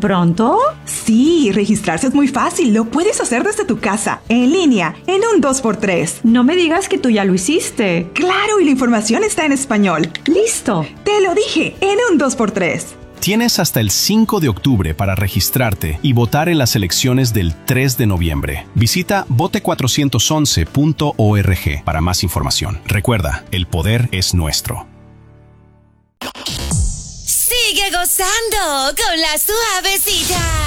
pronto? Sí, registrarse es muy fácil. Lo puedes hacer desde tu casa, en línea, en un 2x3. No me digas que tú ya lo hiciste. Claro, y la información está en español. ¡Listo! Te lo dije, en un 2x3. Tienes hasta el 5 de octubre para registrarte y votar en las elecciones del 3 de noviembre. Visita vote411.org para más información. Recuerda, el poder es nuestro. Sigue gozando con la suavecita.